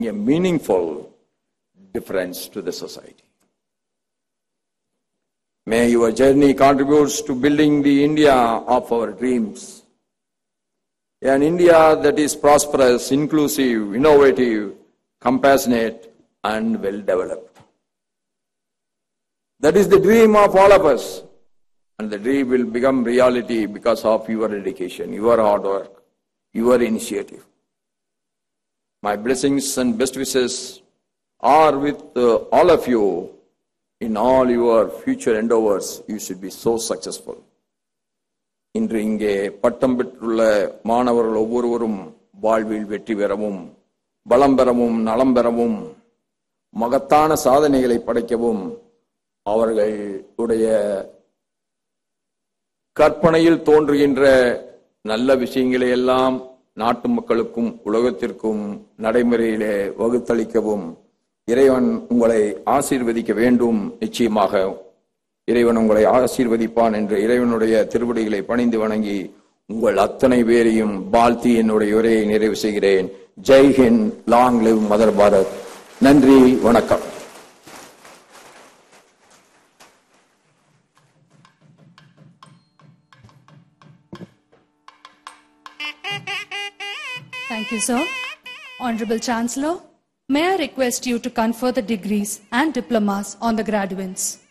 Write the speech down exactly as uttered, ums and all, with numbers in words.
a meaningful difference to the society. May your journey contribute to building the India of our dreams. An India that is prosperous, inclusive, innovative, compassionate, and well-developed. That is the dream of all of us. And the dream will become reality because of your dedication, your hard work, your initiative. My blessings and best wishes are with uh, all of you. In all your future endeavors, you should be so successful. இன்று இங்கே பட்டம் பெற்றுள்ள மாணவர்கள் ஒவ்வொருவரும் வாழ்வில் வெற்றி பெறவும், பலம் பெறவும், நலம் பெறவும், மகத்தான சாதனைகளை படைக்கவும், அவர்களுடைய கற்பனையில் தோன்றுகின்ற நல்ல விஷயங்களை எல்லாம் நாட்டு மக்களுக்கும் உலகத்திற்கும் நடைமுறையிலே வகுத்தளிக்கவும் இறைவன் உங்களை ஆசீர்வதிக்க வேண்டும். நிச்சயமாக இறைவன் உங்களை ஆசீர்வதிப்பான் என்று இறைவனுடைய திருவடிகளை பணிந்து வணங்கி உங்கள் அத்தனை பேரையும் வாழ்த்தி என்னுடைய உரையை நிறைவு செய்கிறேன். Jai Hind, long live mother Bharat. நன்றி, வணக்கம். Thank you, sir. Honorable Chancellor, may I request you to confer the degrees and diplomas on the graduates.